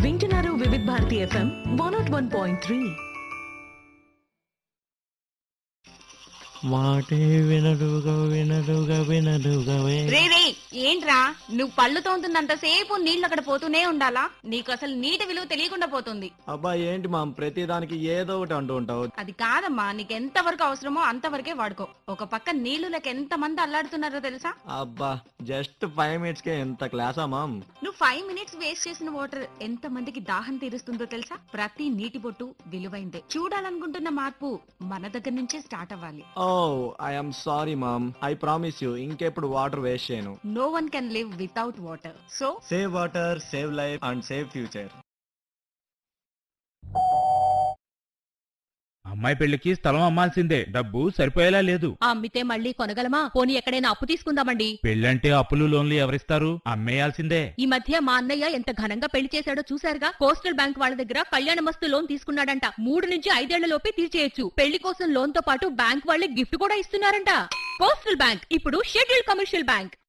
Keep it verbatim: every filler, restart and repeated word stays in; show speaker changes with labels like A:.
A: వింటున్నారు వివిధ Bharati FM one not one point three.
B: మాటే వినడుగా వినడుగా వినడుగా
C: రే రే ఏంట్రా నువ్వు పళ్ళు తోముతున్నంతసేపు నీళ్ళు అక్కడ పోతూనే ఉండాలా? నీకు అసలు నీటి విలువ తెలియకుండా పోతుంది.
B: అబ్బా ఏంటి మామ్ ప్రతి దానికి ఏదో ఒకటి అంటూ ఉంటావు.
C: అది కాదమ్మా, నీకు ఎంత వరకు అవసరమో అంతవరకే వాడుకో. ఒక పక్క నీళ్లు లేక ఎంత మంది అల్లాడుతున్నారో తెలుసా?
B: అబ్బా జస్ట్ ఫైవ్ మినిట్స్ కే ఎంత క్లాసా మామ్.
C: నువ్వు ఫైవ్ మినిట్స్ వేస్ట్ చేసిన వాటర్ ఎంత మందికి దాహం తీరుస్తుందో తెలుసా? ప్రతి నీటి బొట్టు విలువైందే. చూడాలనుకుంటున్న మార్పు మన దగ్గర నుంచే స్టార్ట్ అవ్వాలి.
B: ఓ I'm sorry ma'am, I promise you ఇంకెప్పుడు వాటర్ వేస్ట్ చేయను.
C: No one can live without water. So
B: save water, save life and save future.
D: అమ్మాయి పెళ్లికి స్థలం అమ్మాల్సిందే, డబ్బు సరిపోయేలా లేదు.
E: అమ్మితే మళ్ళీ కొనగలమా? పోనీ ఎక్కడైనా అప్పు తీసుకుందామండి.
D: పెళ్ళంటే అప్పులు లోన్లు ఎవరిస్తారు? అమ్మేయాల్సిందే.
E: ఈ మధ్య మా అన్నయ్య ఎంత ఘనంగా పెళ్లి చేశాడో చూశారుగా. కోస్టల్ బ్యాంక్ వాళ్ళ దగ్గర కళ్యాణ మస్తు లోన్ తీసుకున్నాడంట. మూడు నుంచి ఐదేళ్ల లోపే తీర్చేయొచ్చు. పెళ్లి కోసం లోన్ తో పాటు బ్యాంక్ వాళ్ళే గిఫ్ట్ కూడా ఇస్తున్నారంట. కోస్టల్ బ్యాంక్ ఇప్పుడు షెడ్యూల్డ్ కమర్షియల్ బ్యాంక్.